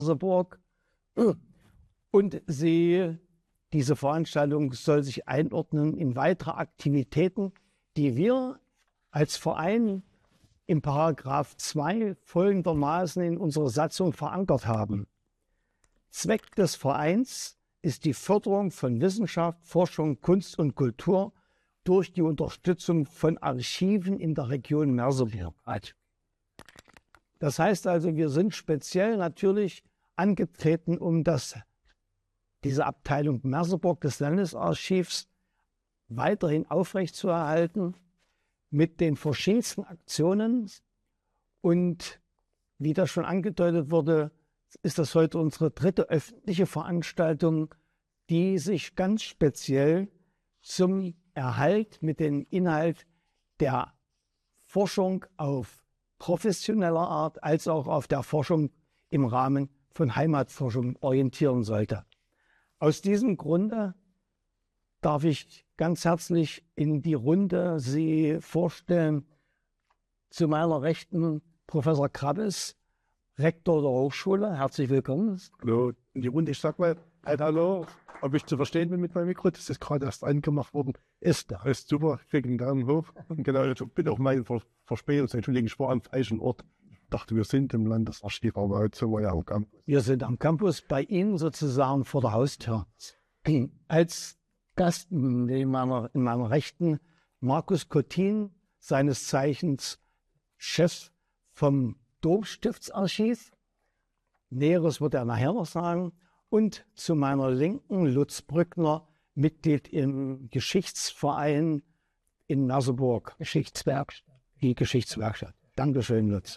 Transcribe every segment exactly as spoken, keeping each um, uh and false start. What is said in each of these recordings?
Merseburg. Und sie, diese Veranstaltung soll sich einordnen in weitere Aktivitäten, die wir als Verein im Paragraph zwei folgendermaßen in unserer Satzung verankert haben. Zweck des Vereins ist die Förderung von Wissenschaft, Forschung, Kunst und Kultur durch die Unterstützung von Archiven in der Region Merseburg. Das heißt also, wir sind speziell natürlich angetreten, um das, diese Abteilung Merseburg des Landesarchivs weiterhin aufrechtzuerhalten mit den verschiedensten Aktionen. Und wie das schon angedeutet wurde, ist das heute unsere dritte öffentliche Veranstaltung, die sich ganz speziell zum Erhalt mit dem Inhalt der Forschung auf professioneller Art als auch auf der Forschung im Rahmen von Heimatforschung orientieren sollte. Aus diesem Grunde darf ich ganz herzlich in die Runde Sie vorstellen. Zu meiner Rechten Professor Krabbes, Rektor der Hochschule. Herzlich willkommen. Hallo, in die Runde. Ich sag mal, halt, hallo, ob ich zu verstehen bin mit meinem Mikro, das ist gerade erst angemacht worden. Ist da. Ist super, ich kriege einen Daumen hoch. Genau, ich bin auch mein Ver Verspätung, entschuldigen, ich war am falschen Ort. Ich dachte, wir sind im Landesarchiv, aber heute sind wir ja am Campus. Wir sind am Campus bei Ihnen sozusagen vor der Haustür. Als Gast in meiner, in meiner Rechten Markus Kottin, seines Zeichens Chef vom Domstiftsarchiv. Näheres wird er nachher noch sagen. Und zu meiner Linken Lutz Brückner, Mitglied im Geschichtsverein in Merseburg. Geschichtswerkstatt. Die Geschichtswerkstatt. Dankeschön, Lutz.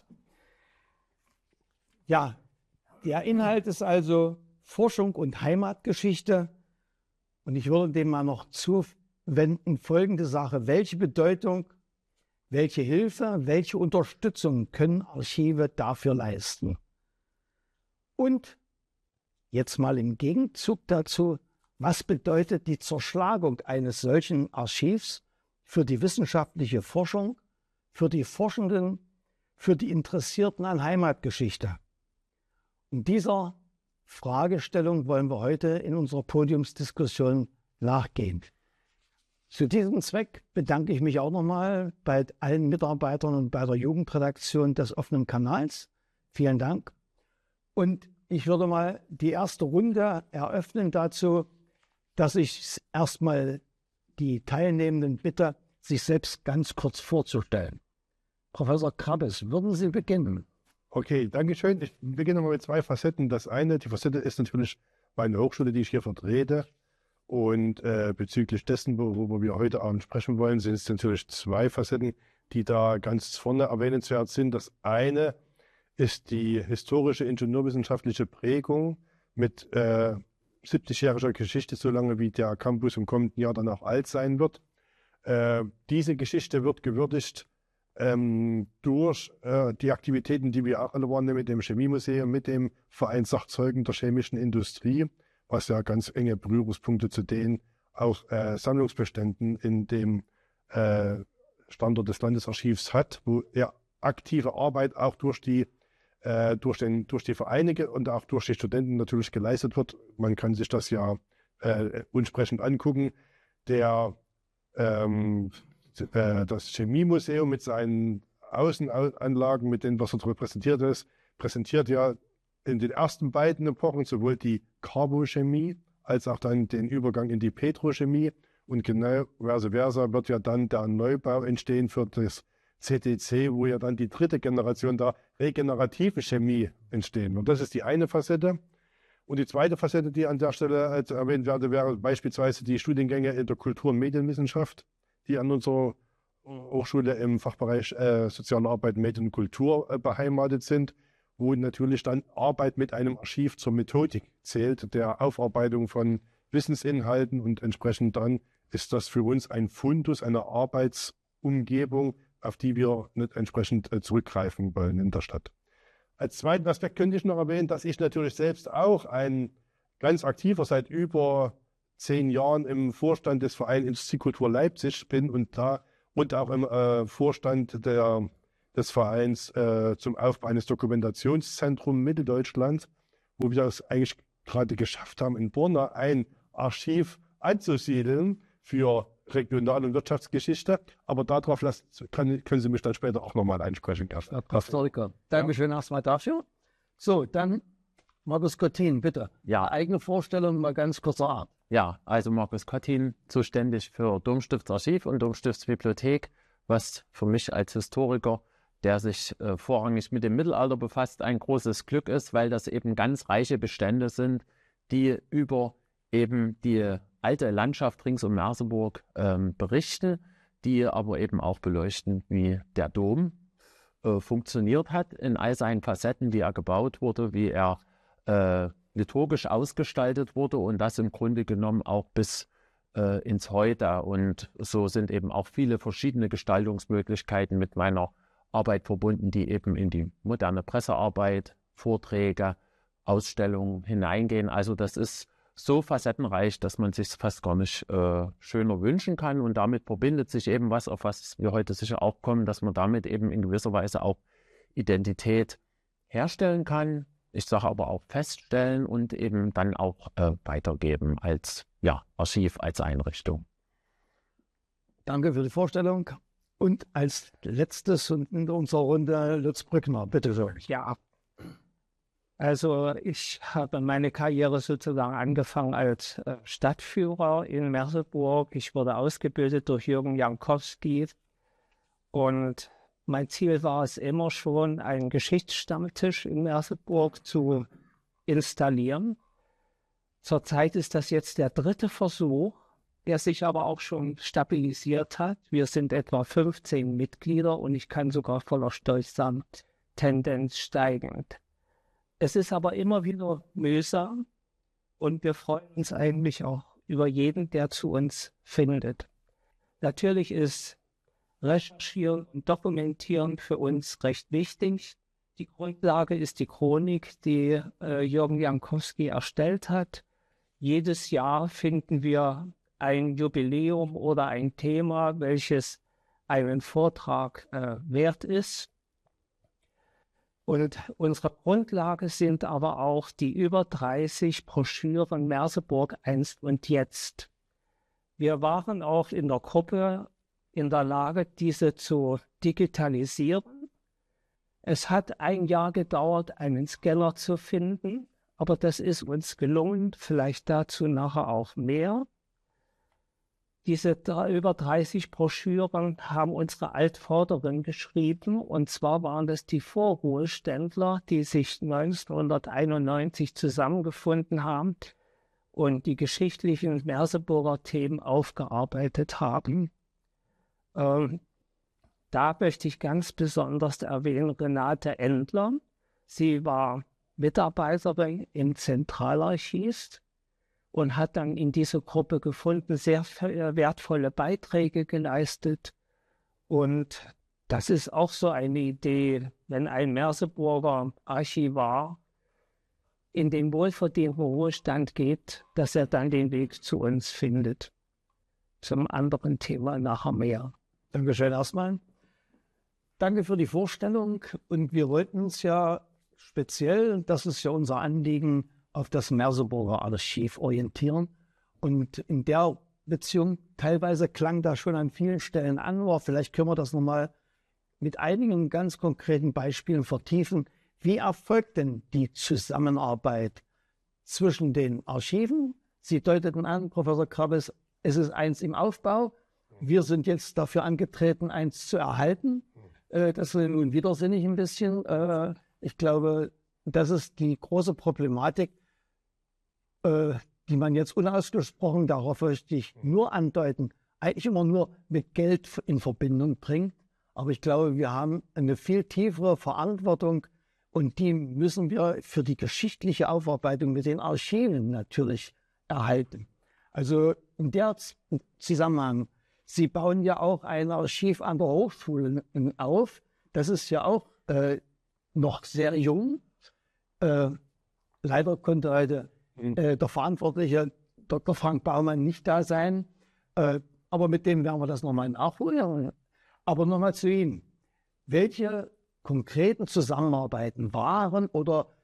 Ja, der Inhalt ist also Forschung und Heimatgeschichte. Und ich würde dem mal noch zuwenden, folgende Sache. Welche Bedeutung, welche Hilfe, welche Unterstützung können Archive dafür leisten? Und jetzt mal im Gegenzug dazu, was bedeutet die Zerschlagung eines solchen Archivs für die wissenschaftliche Forschung, für die Forschenden, für die Interessierten an Heimatgeschichte? Und dieser Fragestellung wollen wir heute in unserer Podiumsdiskussion nachgehen. Zu diesem Zweck bedanke ich mich auch nochmal bei allen Mitarbeitern und bei der Jugendredaktion des offenen Kanals. Vielen Dank. Und ich würde mal die erste Runde eröffnen dazu, dass ich erstmal die Teilnehmenden bitte, sich selbst ganz kurz vorzustellen. Professor Krabbes, würden Sie beginnen? Okay, danke schön. Ich beginne mal mit zwei Facetten. Das eine, die Facette ist natürlich meine Hochschule, die ich hier vertrete. Und äh, bezüglich dessen, worüber wir heute Abend sprechen wollen, sind es natürlich zwei Facetten, die da ganz vorne erwähnenswert sind. Das eine ist die historische ingenieurwissenschaftliche Prägung mit äh, siebzigjähriger Geschichte, so lange wie der Campus im kommenden Jahr dann auch alt sein wird. Äh, diese Geschichte wird gewürdigt Ähm, durch äh, die Aktivitäten, die wir auch alle wahrnehmen mit dem Chemiemuseum, mit dem Verein Sachzeugen der chemischen Industrie, was ja ganz enge Berührungspunkte zu den auch äh, Sammlungsbeständen in dem äh, Standort des Landesarchivs hat, wo ja aktive Arbeit auch durch die, äh, durch den, durch die Vereine und auch durch die Studenten natürlich geleistet wird. Man kann sich das ja äh, entsprechend angucken. Der ähm, Das Chemiemuseum mit seinen Außenanlagen, mit denen, was dort repräsentiert ist, präsentiert ja in den ersten beiden Epochen sowohl die Carbochemie als auch dann den Übergang in die Petrochemie. Und genau versa versa wird ja dann der Neubau entstehen für das C T C, wo ja dann die dritte Generation der regenerativen Chemie entstehen. Und das ist die eine Facette. Und die zweite Facette, die an der Stelle als erwähnt werde, wäre beispielsweise die Studiengänge in der Kultur- und Medienwissenschaft, die an unserer Hochschule im Fachbereich äh, Soziale Arbeit, Medien und Kultur äh, beheimatet sind, wo natürlich dann Arbeit mit einem Archiv zur Methodik zählt, der Aufarbeitung von Wissensinhalten, und entsprechend dann ist das für uns ein Fundus, eine Arbeitsumgebung, auf die wir nicht entsprechend äh, zurückgreifen wollen in der Stadt. Als zweiten Aspekt könnte ich noch erwähnen, dass ich natürlich selbst auch ein ganz aktiver, seit über zehn Jahren im Vorstand des Vereins Industriekultur Leipzig bin und da und auch im äh, Vorstand der, des Vereins äh, zum Aufbau eines Dokumentationszentrums Mitteldeutschland, wo wir es eigentlich gerade geschafft haben, in Borna ein Archiv anzusiedeln für Regional- und Wirtschaftsgeschichte. Aber darauf lassen, kann, können Sie mich dann später auch nochmal einsprechen. Herr Pastoriker, Dankeschön ja. erstmal dafür. So, dann Markus Kottin, bitte. Ja. Eigene Vorstellung mal ganz kurzer Art. Ja, also Markus Kottin, zuständig für Domstiftsarchiv und Domstiftsbibliothek, was für mich als Historiker, der sich äh, vorrangig mit dem Mittelalter befasst, ein großes Glück ist, weil das eben ganz reiche Bestände sind, die über eben die alte Landschaft rings um Merseburg ähm, berichten, die aber eben auch beleuchten, wie der Dom äh, funktioniert hat in all seinen Facetten, wie er gebaut wurde, wie er äh, liturgisch ausgestaltet wurde und das im Grunde genommen auch bis äh, ins Heute. Und so sind eben auch viele verschiedene Gestaltungsmöglichkeiten mit meiner Arbeit verbunden, die eben in die moderne Pressearbeit, Vorträge, Ausstellungen hineingehen. Also das ist so facettenreich, dass man sich fast gar nicht äh, schöner wünschen kann. Und damit verbindet sich eben was, auf was wir heute sicher auch kommen, dass man damit eben in gewisser Weise auch Identität herstellen kann. Ich sage aber auch feststellen und eben dann auch äh, weitergeben als ja, Archiv, als Einrichtung. Danke für die Vorstellung. Und als letztes und in unserer Runde Lutz Brückner, bitte so. Ja, also ich habe meine Karriere sozusagen angefangen als äh, Stadtführer in Merseburg. Ich wurde ausgebildet durch Jürgen Jankowski und mein Ziel war es immer schon, einen Geschichtsstammtisch in Merseburg zu installieren. Zurzeit ist das jetzt der dritte Versuch, der sich aber auch schon stabilisiert hat. Wir sind etwa fünfzehn Mitglieder und ich kann sogar voller Stolz sagen, Tendenz steigend. Es ist aber immer wieder mühsam und wir freuen uns eigentlich auch über jeden, der zu uns findet. Natürlich ist Recherchieren und Dokumentieren für uns recht wichtig. Die Grundlage ist die Chronik, die äh, Jürgen Jankowski erstellt hat. Jedes Jahr finden wir ein Jubiläum oder ein Thema, welches einen Vortrag äh, wert ist. Und unsere Grundlage sind aber auch die über dreißig Broschüren Merseburg einst und jetzt. Wir waren auch in der Gruppe in der Lage, diese zu digitalisieren. Es hat ein Jahr gedauert, einen Scanner zu finden, aber das ist uns gelungen, vielleicht dazu nachher auch mehr. Diese über dreißig Broschüren haben unsere Altvorderin geschrieben, und zwar waren das die Vorruheständler, die sich neunzehnhunderteinundneunzig zusammengefunden haben und die geschichtlichen Merseburger Themen aufgearbeitet haben. Ähm, da möchte ich ganz besonders erwähnen Renate Endler. Sie war Mitarbeiterin im Zentralarchiv und hat dann in dieser Gruppe gefunden, sehr wertvolle Beiträge geleistet. Und das ist auch so eine Idee, wenn ein Merseburger Archivar in den wohlverdienten Ruhestand geht, dass er dann den Weg zu uns findet. Zum anderen Thema nachher mehr. Dankeschön erstmal. Danke für die Vorstellung. Und wir wollten uns ja speziell, das ist ja unser Anliegen, auf das Merseburger Archiv orientieren. Und in der Beziehung, teilweise klang da schon an vielen Stellen an, aber vielleicht können wir das nochmal mit einigen ganz konkreten Beispielen vertiefen. Wie erfolgt denn die Zusammenarbeit zwischen den Archiven? Sie deuteten an, Professor Krabbes, es ist eins im Aufbau. Wir sind jetzt dafür angetreten, eins zu erhalten. Äh, das ist nun widersinnig ein bisschen. Äh, ich glaube, das ist die große Problematik, äh, die man jetzt unausgesprochen, darauf möchte ich nur andeuten, eigentlich immer nur mit Geld in Verbindung bringt. Aber ich glaube, wir haben eine viel tiefere Verantwortung und die müssen wir für die geschichtliche Aufarbeitung mit den Archiven natürlich erhalten. Also in der Zusammenhang, Sie bauen ja auch ein Archiv an der Hochschule auf. Das ist ja auch äh, noch sehr jung. Äh, leider konnte heute äh, der Verantwortliche Doktor Frank Baumann nicht da sein. Äh, aber mit dem werden wir das nochmal nachholen. Aber nochmal zu Ihnen. Welche konkreten Zusammenarbeiten waren oder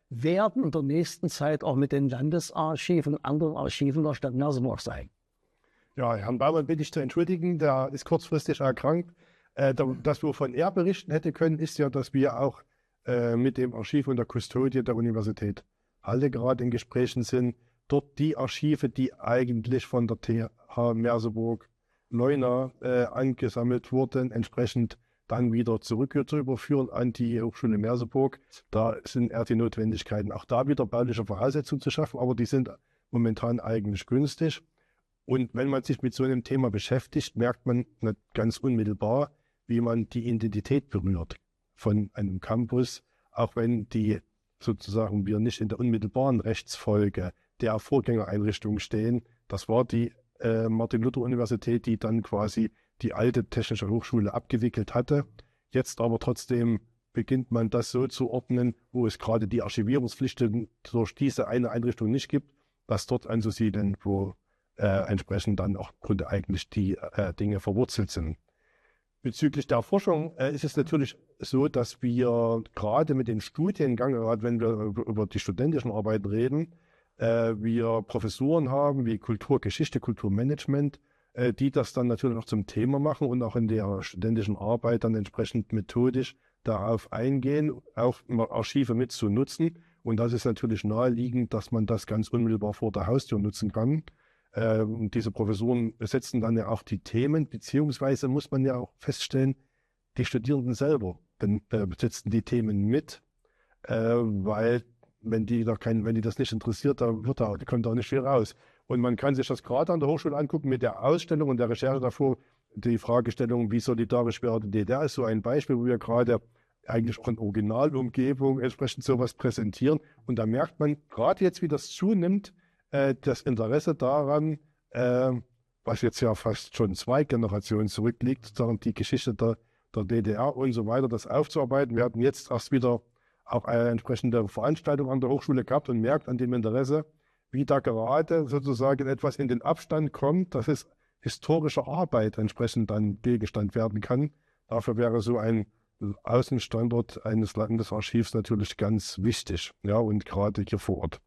werden in der nächsten Zeit auch mit den Landesarchiven und anderen Archiven der Stadt Merseburg sein. Ja, Herrn Baumann bitte ich zu entschuldigen, der ist kurzfristig erkrankt. Äh, das, wovon er berichten hätte können, ist ja, dass wir auch äh, mit dem Archiv und der Kustodie der Universität Halle gerade in Gesprächen sind, dort die Archive, die eigentlich von der T H Merseburg-Leuna äh, angesammelt wurden, entsprechend dann wieder zurück zu überführen an die Hochschule Merseburg. Da sind eher die Notwendigkeiten, auch da wieder bauliche Voraussetzungen zu schaffen, aber die sind momentan eigentlich günstig. Und wenn man sich mit so einem Thema beschäftigt, merkt man ganz unmittelbar, wie man die Identität berührt von einem Campus, auch wenn die sozusagen wir nicht in der unmittelbaren Rechtsfolge der Vorgängereinrichtung stehen. Das war die äh, Martin-Luther-Universität, die dann quasi die alte Technische Hochschule abgewickelt hatte. Jetzt aber trotzdem beginnt man das so zu ordnen, wo es gerade die Archivierungspflicht durch diese eine Einrichtung nicht gibt, das dort anzusiedeln, wo äh, entsprechend dann auch im Grunde eigentlich die äh, Dinge verwurzelt sind. Bezüglich der Forschung äh, ist es natürlich so, dass wir gerade mit dem Studiengang, gerade wenn wir über die studentischen Arbeiten reden, äh, wir Professuren haben wie Kulturgeschichte, Kulturmanagement, äh, die das dann natürlich auch zum Thema machen und auch in der studentischen Arbeit dann entsprechend methodisch darauf eingehen, auch Archive mit zu nutzen. Und das ist natürlich naheliegend, dass man das ganz unmittelbar vor der Haustür nutzen kann. Äh, und diese Professoren setzen dann ja auch die Themen, beziehungsweise muss man ja auch feststellen, die Studierenden selber äh, setzen die Themen mit, äh, weil wenn die, da kein, wenn die das nicht interessiert, da wird da, kommt da nicht viel raus. Und man kann sich das gerade an der Hochschule angucken mit der Ausstellung und der Recherche davor, die Fragestellung, wie solidarisch wäre die D D R, ist so ein Beispiel, wo wir gerade eigentlich auch in Originalumgebung entsprechend sowas präsentieren. Und da merkt man gerade jetzt, wie das zunimmt, äh, das Interesse daran, äh, was jetzt ja fast schon zwei Generationen zurückliegt, sozusagen die Geschichte der, der D D R und so weiter, das aufzuarbeiten. Wir hatten jetzt erst wieder auch eine entsprechende Veranstaltung an der Hochschule gehabt und merkt an dem Interesse, wie da gerade sozusagen etwas in den Abstand kommt, dass es historische Arbeit entsprechend dann Gegenstand werden kann. Dafür wäre so ein Außenstandort eines Landesarchivs natürlich ganz wichtig, ja, und gerade hier vor Ort.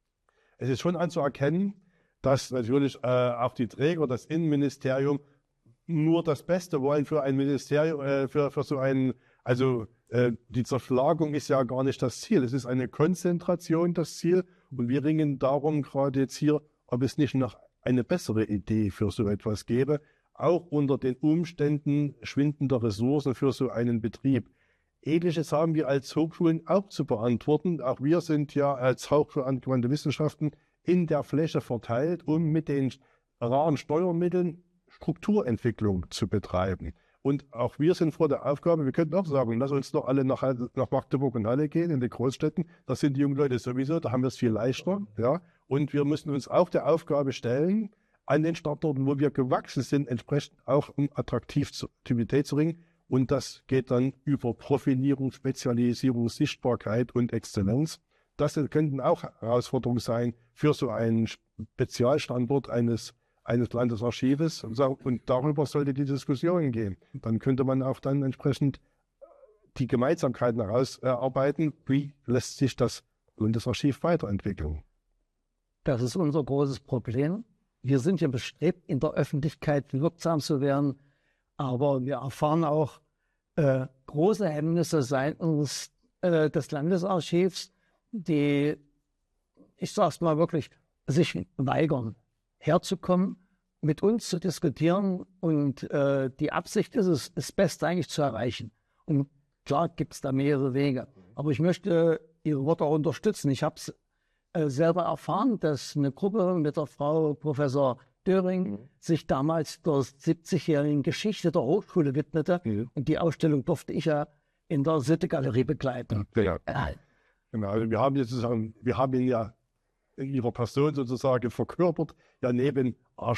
Es ist schon anzuerkennen, dass natürlich äh, auch die Träger, das Innenministerium, nur das Beste wollen für ein Ministerium, äh, für, für so ein, also äh, die Zerschlagung ist ja gar nicht das Ziel, es ist eine Konzentration das Ziel und wir ringen darum gerade jetzt hier, ob es nicht noch eine bessere Idee für so etwas gäbe, auch unter den Umständen schwindender Ressourcen für so einen Betrieb. Ähnliches haben wir als Hochschulen auch zu beantworten. Auch wir sind ja als Hochschule angewandte Wissenschaften in der Fläche verteilt, um mit den raren Steuermitteln Strukturentwicklung zu betreiben. Und auch wir sind vor der Aufgabe, wir könnten auch sagen, lass uns doch alle nach, nach Magdeburg und Halle gehen, in die Großstädten. Das sind die jungen Leute sowieso, da haben wir es viel leichter. Ja? Und wir müssen uns auch der Aufgabe stellen, an den Standorten, wo wir gewachsen sind, entsprechend auch um Attraktivität zu ringen. Und das geht dann über Profilierung, Spezialisierung, Sichtbarkeit und Exzellenz. Das könnten auch Herausforderungen sein für so einen Spezialstandort eines, eines Landesarchives. Und darüber sollte die Diskussion gehen. Dann könnte man auch dann entsprechend die Gemeinsamkeiten herausarbeiten. Wie lässt sich das Landesarchiv weiterentwickeln? Das ist unser großes Problem. Wir sind ja bestrebt, in der Öffentlichkeit wirksam zu werden, aber wir erfahren auch äh, große Hemmnisse seitens äh, des Landesarchivs, die, ich sage es mal wirklich, sich weigern, herzukommen, mit uns zu diskutieren. Und äh, die Absicht ist es, das Beste eigentlich zu erreichen. Und klar gibt es da mehrere Wege. Aber ich möchte Ihre Worte auch unterstützen. Ich habe es äh, selber erfahren, dass eine Gruppe mit der Frau Professor Döring mhm. sich damals der siebzigjährigen Geschichte der Hochschule widmete. Mhm. Und die Ausstellung durfte ich ja in der Sitte-Galerie begleiten. Ja. Ja. Genau, also wir haben jetzt sozusagen, wir haben ihn ja in ihrer Person sozusagen verkörpert, ja neben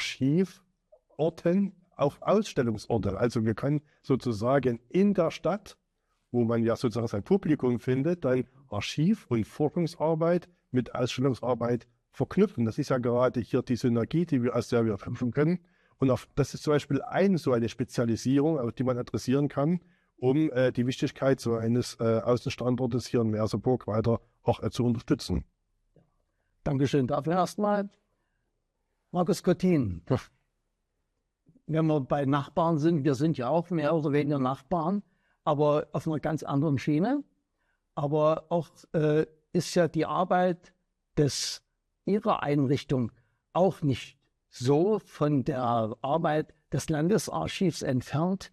Archivorten auch Ausstellungsorte. Also wir können sozusagen in der Stadt, wo man ja sozusagen sein Publikum findet, dann Archiv- und Forschungsarbeit mit Ausstellungsarbeit verknüpfen. Das ist ja gerade hier die Synergie, die wir, aus der wir kämpfen können. Und auf, das ist zum Beispiel eine so eine Spezialisierung, auf die man adressieren kann, um äh, die Wichtigkeit so eines äh, Außenstandortes hier in Merseburg weiter auch äh, zu unterstützen. Dankeschön dafür erstmal. Markus Kottin, wenn wir bei Nachbarn sind, wir sind ja auch mehr oder weniger Nachbarn, aber auf einer ganz anderen Schiene. Aber auch äh, ist ja die Arbeit des, Ihrer Einrichtung auch nicht so von der Arbeit des Landesarchivs entfernt.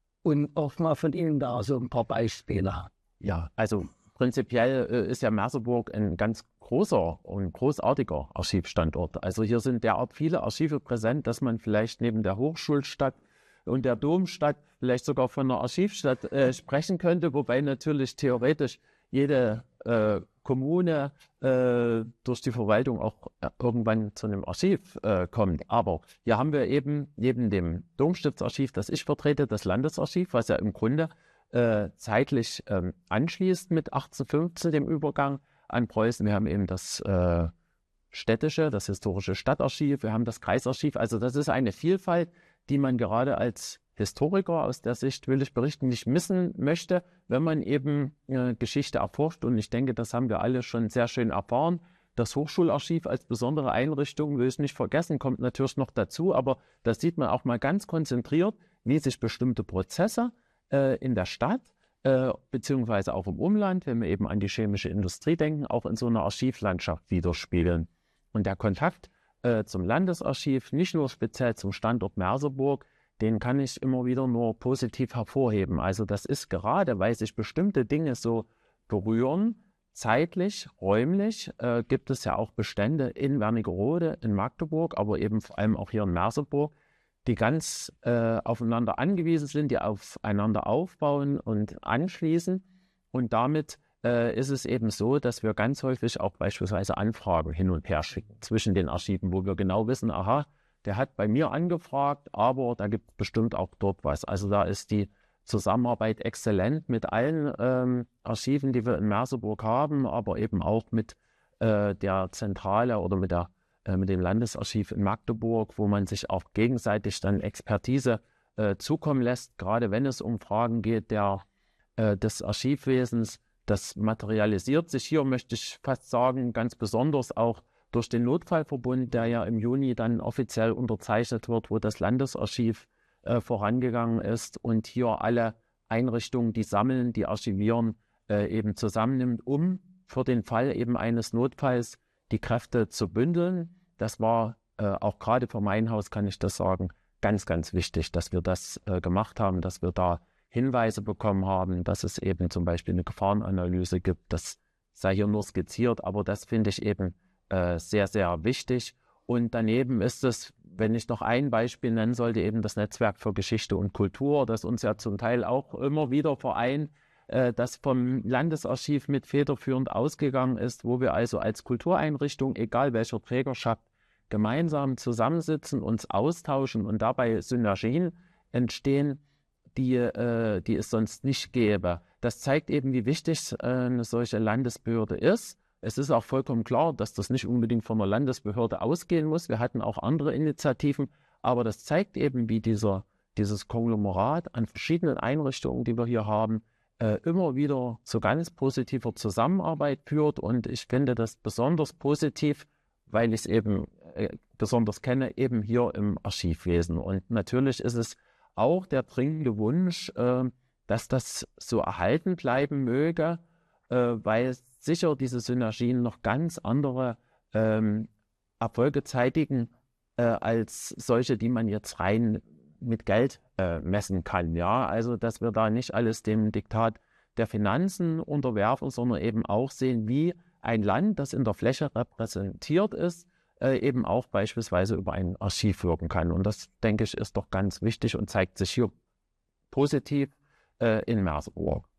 Und auch mal von Ihnen da so ein paar Beispiele. Ja, also prinzipiell äh, ist ja Merseburg ein ganz großer und großartiger Archivstandort. Also hier sind derart viele Archive präsent, dass man vielleicht neben der Hochschulstadt und der Domstadt vielleicht sogar von einer Archivstadt äh, sprechen könnte, wobei natürlich theoretisch jede äh, Kommune äh, durch die Verwaltung auch irgendwann zu einem Archiv äh, kommt. Aber hier haben wir eben neben dem Domstiftsarchiv, das ich vertrete, das Landesarchiv, was ja im Grunde äh, zeitlich ähm, anschließt mit achtzehnhundertfünfzehn, dem Übergang an Preußen. Wir haben eben das äh, städtische, das historische Stadtarchiv, wir haben das Kreisarchiv. Also das ist eine Vielfalt, die man gerade als Historiker aus der Sicht, will ich berichten, nicht missen möchte, wenn man eben äh, Geschichte erforscht. Und ich denke, das haben wir alle schon sehr schön erfahren. Das Hochschularchiv als besondere Einrichtung, will ich nicht vergessen, kommt natürlich noch dazu. Aber da sieht man auch mal ganz konzentriert, wie sich bestimmte Prozesse äh, in der Stadt äh, beziehungsweise auch im Umland, wenn wir eben an die chemische Industrie denken, auch in so einer Archivlandschaft widerspiegeln. Und der Kontakt äh, zum Landesarchiv, nicht nur speziell zum Standort Merseburg, den kann ich immer wieder nur positiv hervorheben. Also das ist gerade, weil sich bestimmte Dinge so berühren, zeitlich, räumlich, äh, gibt es ja auch Bestände in Wernigerode, in Magdeburg, aber eben vor allem auch hier in Merseburg, die ganz äh, aufeinander angewiesen sind, die aufeinander aufbauen und anschließen. Und damit äh, ist es eben so, dass wir ganz häufig auch beispielsweise Anfragen hin und her schicken zwischen den Archiven, wo wir genau wissen, aha, der hat bei mir angefragt, aber da gibt es bestimmt auch dort was. Also da ist die Zusammenarbeit exzellent mit allen ähm, Archiven, die wir in Merseburg haben, aber eben auch mit äh, der Zentrale oder mit, der, äh, mit dem Landesarchiv in Magdeburg, wo man sich auch gegenseitig dann Expertise äh, zukommen lässt, gerade wenn es um Fragen geht der, äh, des Archivwesens. Das materialisiert sich hier, möchte ich fast sagen, ganz besonders auch durch den Notfallverbund, der ja im Juni dann offiziell unterzeichnet wird, wo das Landesarchiv äh, vorangegangen ist und hier alle Einrichtungen, die sammeln, die archivieren, äh, eben zusammennimmt, um für den Fall eben eines Notfalls die Kräfte zu bündeln. Das war äh, auch gerade für mein Haus, kann ich das sagen, ganz, ganz wichtig, dass wir das äh, gemacht haben, dass wir da Hinweise bekommen haben, dass es eben zum Beispiel eine Gefahrenanalyse gibt. Das sei hier nur skizziert, aber das finde ich eben Äh, sehr, sehr wichtig. Und daneben ist es, wenn ich noch ein Beispiel nennen sollte, eben das Netzwerk für Geschichte und Kultur, das uns ja zum Teil auch immer wieder vereint, äh, das vom Landesarchiv mit federführend ausgegangen ist, wo wir also als Kultureinrichtung, egal welcher Trägerschaft, gemeinsam zusammensitzen, uns austauschen und dabei Synergien entstehen, die, äh, die es sonst nicht gäbe. Das zeigt eben, wie wichtig äh, eine solche Landesbehörde ist. Es ist auch vollkommen klar, dass das nicht unbedingt von der Landesbehörde ausgehen muss. Wir hatten auch andere Initiativen, aber das zeigt eben, wie dieser, dieses Konglomerat an verschiedenen Einrichtungen, die wir hier haben, äh, immer wieder zu ganz positiver Zusammenarbeit führt. Und ich finde das besonders positiv, weil ich es eben äh, besonders kenne, eben hier im Archivwesen. Und natürlich ist es auch der dringende Wunsch, äh, dass das so erhalten bleiben möge, äh, weil sicher diese Synergien noch ganz andere ähm, Erfolge zeitigen, äh, als solche, die man jetzt rein mit Geld äh, messen kann. Ja, also dass wir da nicht alles dem Diktat der Finanzen unterwerfen, sondern eben auch sehen, wie ein Land, das in der Fläche repräsentiert ist, äh, eben auch beispielsweise über ein Archiv wirken kann. Und das, denke ich, ist doch ganz wichtig und zeigt sich hier positiv äh, in Merseburg.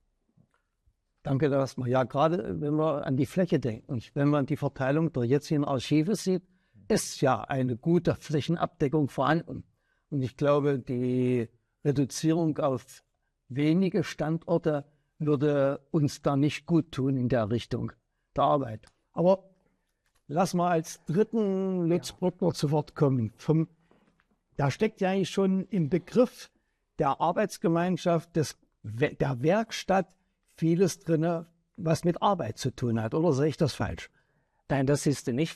Danke erstmal. Ja, gerade wenn wir an die Fläche denken und wenn man die Verteilung der jetzigen Archive sieht, ist ja eine gute Flächenabdeckung vorhanden. Und ich glaube, die Reduzierung auf wenige Standorte würde uns da nicht gut tun in der Richtung der Arbeit. Aber lass mal als dritten Lutz Bruckner zu Wort kommen. Vom, da steckt ja eigentlich schon im Begriff der Arbeitsgemeinschaft, des, der Werkstatt vieles drin, was mit Arbeit zu tun hat, oder sehe ich das falsch? Nein, das ist nicht